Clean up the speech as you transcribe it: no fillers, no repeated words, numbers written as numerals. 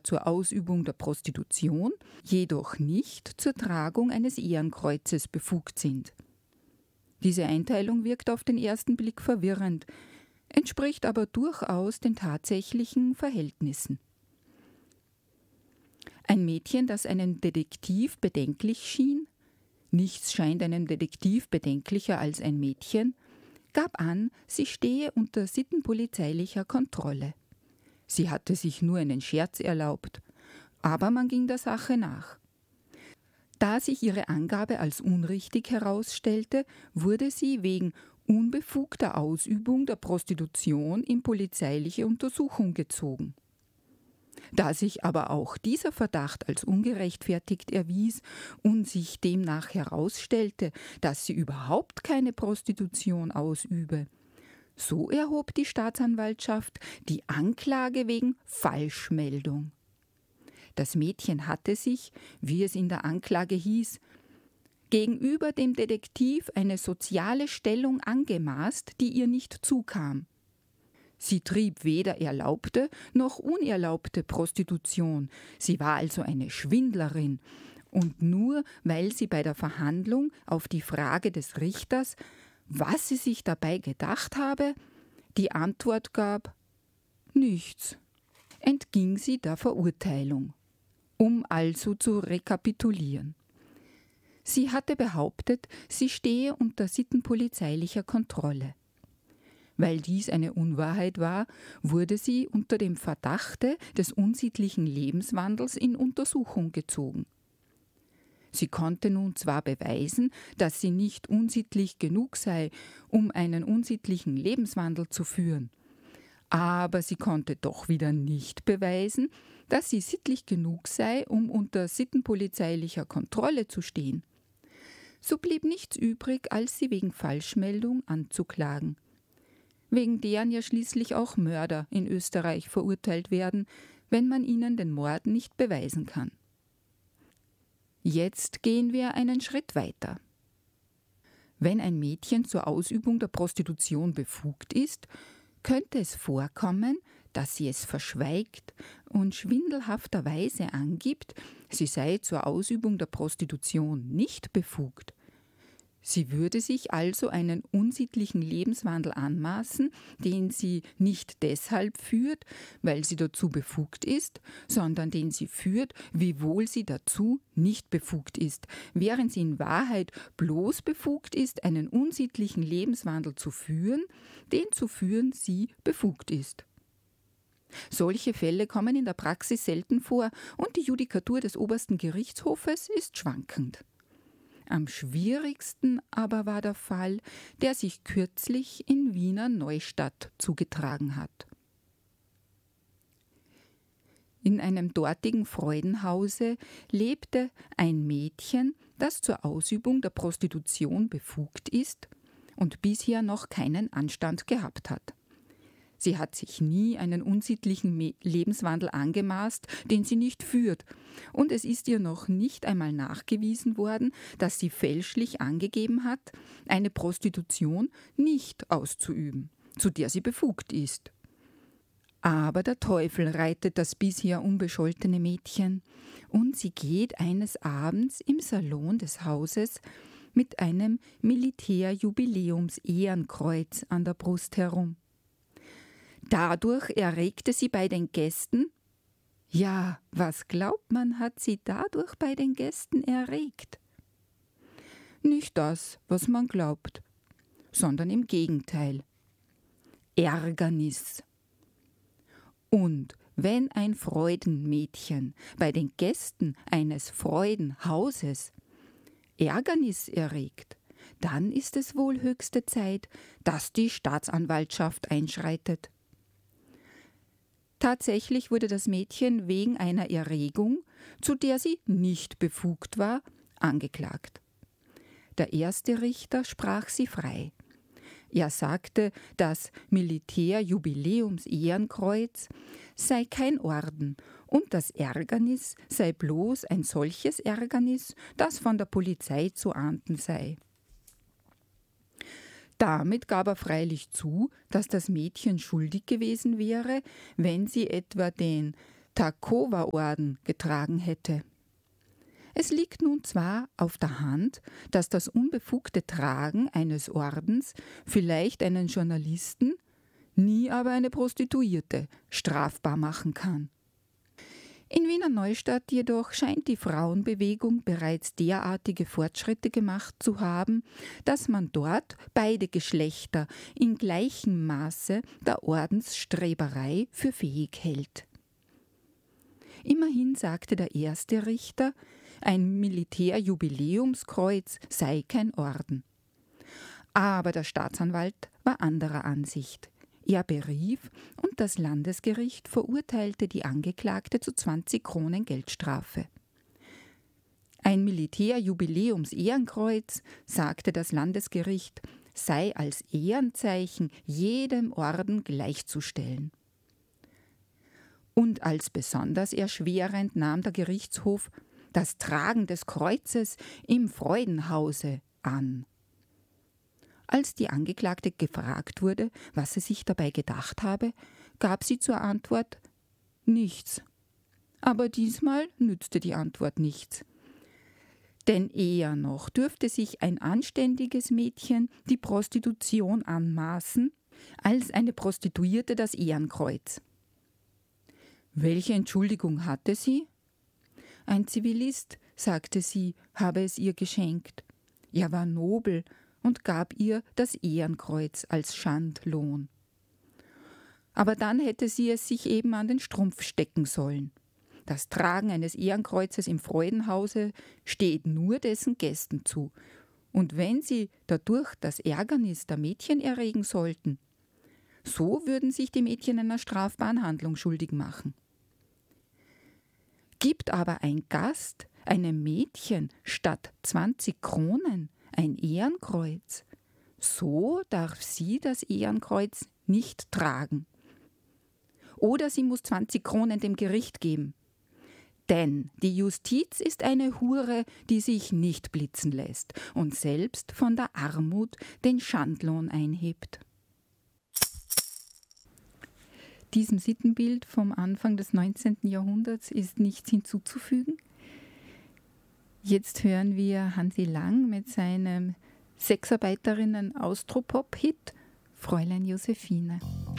zur Ausübung der Prostitution, jedoch nicht zur Tragung eines Ehrenkreuzes befugt sind. Diese Einteilung wirkt auf den ersten Blick verwirrend, entspricht aber durchaus den tatsächlichen Verhältnissen. Ein Mädchen, das einem Detektiv bedenklich schien, nichts scheint einem Detektiv bedenklicher als ein Mädchen, gab an, sie stehe unter sittenpolizeilicher Kontrolle. Sie hatte sich nur einen Scherz erlaubt, aber man ging der Sache nach. Da sich ihre Angabe als unrichtig herausstellte, wurde sie wegen unbefugter Ausübung der Prostitution in polizeiliche Untersuchung gezogen. Da sich aber auch dieser Verdacht als ungerechtfertigt erwies und sich demnach herausstellte, dass sie überhaupt keine Prostitution ausübe, so erhob die Staatsanwaltschaft die Anklage wegen Falschmeldung. Das Mädchen hatte sich, wie es in der Anklage hieß, gegenüber dem Detektiv eine soziale Stellung angemaßt, die ihr nicht zukam. Sie trieb weder erlaubte noch unerlaubte Prostitution. Sie war also eine Schwindlerin. Und nur weil sie bei der Verhandlung auf die Frage des Richters, was sie sich dabei gedacht habe, die Antwort gab: nichts, entging sie der Verurteilung. Um also zu rekapitulieren. Sie hatte behauptet, sie stehe unter sittenpolizeilicher Kontrolle. Weil dies eine Unwahrheit war, wurde sie unter dem Verdachte des unsittlichen Lebenswandels in Untersuchung gezogen. Sie konnte nun zwar beweisen, dass sie nicht unsittlich genug sei, um einen unsittlichen Lebenswandel zu führen, aber sie konnte doch wieder nicht beweisen, dass sie sittlich genug sei, um unter sittenpolizeilicher Kontrolle zu stehen. So blieb nichts übrig, als sie wegen Falschmeldung anzuklagen, wegen deren ja schließlich auch Mörder in Österreich verurteilt werden, wenn man ihnen den Mord nicht beweisen kann. Jetzt gehen wir einen Schritt weiter. Wenn ein Mädchen zur Ausübung der Prostitution befugt ist, könnte es vorkommen, dass sie es verschweigt und schwindelhafterweise angibt, sie sei zur Ausübung der Prostitution nicht befugt. Sie würde sich also einen unsittlichen Lebenswandel anmaßen, den sie nicht deshalb führt, weil sie dazu befugt ist, sondern den sie führt, wiewohl sie dazu nicht befugt ist, während sie in Wahrheit bloß befugt ist, einen unsittlichen Lebenswandel zu führen, den zu führen sie befugt ist. Solche Fälle kommen in der Praxis selten vor und die Judikatur des obersten Gerichtshofes ist schwankend. Am schwierigsten aber war der Fall, der sich kürzlich in Wiener Neustadt zugetragen hat. In einem dortigen Freudenhause lebte ein Mädchen, das zur Ausübung der Prostitution befugt ist und bisher noch keinen Anstand gehabt hat. Sie hat sich nie einen unsittlichen Lebenswandel angemaßt, den sie nicht führt, und es ist ihr noch nicht einmal nachgewiesen worden, dass sie fälschlich angegeben hat, eine Prostitution nicht auszuüben, zu der sie befugt ist. Aber der Teufel reitet das bisher unbescholtene Mädchen, und sie geht eines Abends im Salon des Hauses mit einem Militärjubiläums-Ehrenkreuz an der Brust herum. Dadurch erregte sie bei den Gästen, ja, was glaubt man, hat sie dadurch bei den Gästen erregt? Nicht das, was man glaubt, sondern im Gegenteil. Ärgernis. Und wenn ein Freudenmädchen bei den Gästen eines Freudenhauses Ärgernis erregt, dann ist es wohl höchste Zeit, dass die Staatsanwaltschaft einschreitet. Tatsächlich wurde das Mädchen wegen einer Erregung, zu der sie nicht befugt war, angeklagt. Der erste Richter sprach sie frei. Er sagte, das Militärjubiläums-Ehrenkreuz sei kein Orden und das Ärgernis sei bloß ein solches Ärgernis, das von der Polizei zu ahnden sei. Damit gab er freilich zu, dass das Mädchen schuldig gewesen wäre, wenn sie etwa den Takovo-Orden getragen hätte. Es liegt nun zwar auf der Hand, dass das unbefugte Tragen eines Ordens vielleicht einen Journalisten, nie aber eine Prostituierte strafbar machen kann. In Wiener Neustadt jedoch scheint die Frauenbewegung bereits derartige Fortschritte gemacht zu haben, dass man dort beide Geschlechter in gleichem Maße der Ordensstreberei für fähig hält. Immerhin sagte der erste Richter, ein Militärjubiläumskreuz sei kein Orden. Aber der Staatsanwalt war anderer Ansicht. Er berief und das Landesgericht verurteilte die Angeklagte zu 20 Kronen Geldstrafe. Ein Militärjubiläums-Ehrenkreuz, sagte das Landesgericht, sei als Ehrenzeichen jedem Orden gleichzustellen. Und als besonders erschwerend nahm der Gerichtshof das Tragen des Kreuzes im Freudenhause an. Als die Angeklagte gefragt wurde, was sie sich dabei gedacht habe, gab sie zur Antwort: nichts. Aber diesmal nützte die Antwort nichts. Denn eher noch dürfte sich ein anständiges Mädchen die Prostitution anmaßen, als eine Prostituierte das Ehrenkreuz. Welche Entschuldigung hatte sie? Ein Zivilist, sagte sie, habe es ihr geschenkt. Er war nobel und gab ihr das Ehrenkreuz als Schandlohn. Aber dann hätte sie es sich eben an den Strumpf stecken sollen. Das Tragen eines Ehrenkreuzes im Freudenhause steht nur dessen Gästen zu. Und wenn sie dadurch das Ärgernis der Mädchen erregen sollten, so würden sich die Mädchen einer strafbaren Handlung schuldig machen. Gibt aber ein Gast einem Mädchen statt 20 Kronen ein Ehrenkreuz, so darf sie das Ehrenkreuz nicht tragen. Oder sie muss 20 Kronen dem Gericht geben. Denn die Justiz ist eine Hure, die sich nicht blitzen lässt und selbst von der Armut den Schandlohn einhebt. Diesem Sittenbild vom Anfang des 19. Jahrhunderts ist nichts hinzuzufügen. Jetzt hören wir Hansi Lang mit seinem Sexarbeiterinnen-Austropop-Hit Fräulein Josephine.